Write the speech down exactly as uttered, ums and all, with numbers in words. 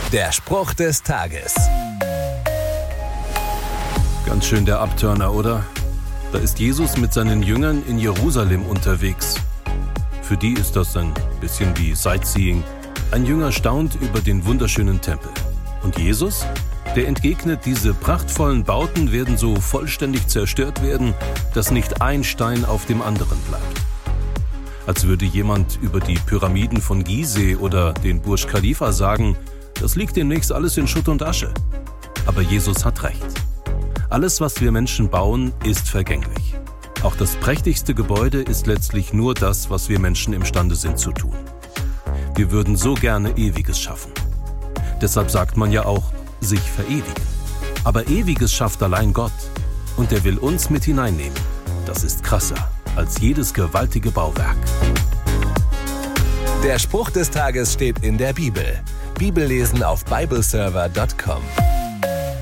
Der Spruch des Tages. Ganz schön der Abturner, oder? Da ist Jesus mit seinen Jüngern in Jerusalem unterwegs. Für die ist das ein bisschen wie Sightseeing. Ein Jünger staunt über den wunderschönen Tempel. Und Jesus? Der entgegnet, diese prachtvollen Bauten werden so vollständig zerstört werden, dass nicht ein Stein auf dem anderen bleibt. Als würde jemand über die Pyramiden von Gizeh oder den Burj Khalifa sagen, das liegt demnächst alles in Schutt und Asche. Aber Jesus hat recht. Alles, was wir Menschen bauen, ist vergänglich. Auch das prächtigste Gebäude ist letztlich nur das, was wir Menschen imstande sind zu tun. Wir würden so gerne Ewiges schaffen. Deshalb sagt man ja auch, sich verewigen. Aber Ewiges schafft allein Gott. Und er will uns mit hineinnehmen. Das ist krasser als jedes gewaltige Bauwerk. Der Spruch des Tages steht in der Bibel. Bibellesen auf bibleserver punkt com.